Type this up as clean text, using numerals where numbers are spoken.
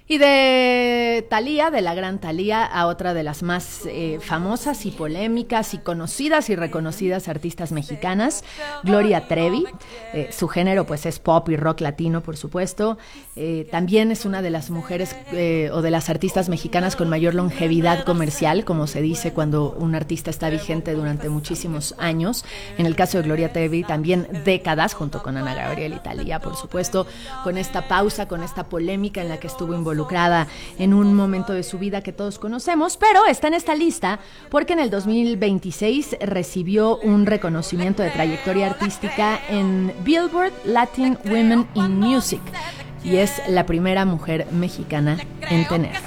Y de Thalía, de la gran Thalía, a otra de las más famosas y polémicas y conocidas y reconocidas artistas mexicanas, Gloria Trevi. Su género pues es pop y rock latino, por supuesto. También es una de las mujeres o de las artistas mexicanas con mayor longevidad comercial, como se dice cuando un artista está vigente durante muchísimos años. En el caso de Gloria Trevi, también décadas, junto con Ana Gabriel y Thalía, por supuesto, con esta pausa, con esta polémica en la que estuvo involucrada en un momento de su vida que todos conocemos, pero está en esta lista porque en el 2026 recibió un reconocimiento de trayectoria artística en Billboard Latin Women in Music y es la primera mujer mexicana en tenerlo.